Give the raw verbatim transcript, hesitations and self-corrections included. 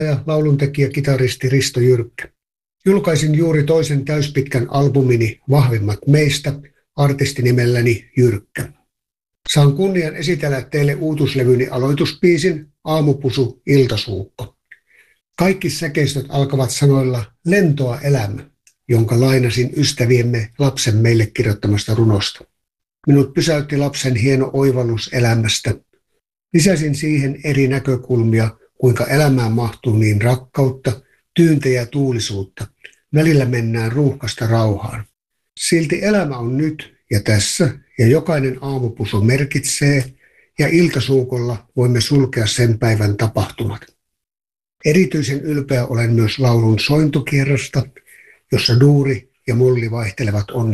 ja lauluntekijä, kitaristi Risto Jyrkkä. Julkaisin juuri toisen täyspitkän albumini Vahvimmat meistä artistinimelläni Jyrkkä. Saan kunnian esitellä teille uutuslevyni aloitusbiisin Aamupusu iltasuukko. Kaikki säkeistöt alkavat sanoilla lentoa elämä, jonka lainasin ystäviemme lapsen meille kirjoittamasta runosta. Minut pysäytti lapsen hieno oivallus elämästä. Lisäsin siihen eri näkökulmia, kuinka elämään mahtuu niin rakkautta, tyyntä ja tuulisuutta. Välillä mennään ruuhkasta rauhaan. Silti elämä on nyt ja tässä, ja jokainen aamupusu merkitsee, ja iltasuukolla voimme sulkea sen päivän tapahtumat. Erityisen ylpeä olen myös laulun sointukierrosta, jossa duuri ja molli vaihtelevat onni.